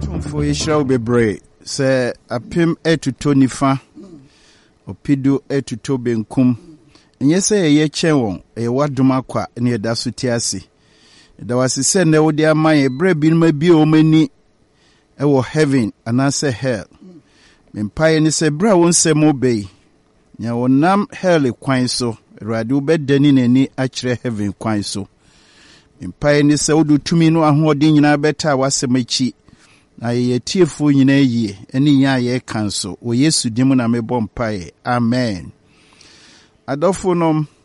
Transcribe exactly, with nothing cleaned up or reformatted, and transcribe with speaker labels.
Speaker 1: For Israel be brave, say a pim etuto nifa, opido etuto benkum. And yes, say ye chewon, a waduma kwa near dasutiasi. There was a send out there my brave bill may be o many ewo heaven and answer hell. Empire ni se bra won se mo bay. Nya wonam hell kwan so, radu be deni neni achre heaven kwan so. Empire ni se odu tumi no ahoɔden nyina beta wasemachi. Na ye tiefo nyina yie eni ya ye kanso o Yesu dimu na mebɔ mpae. Amen. Adofo nom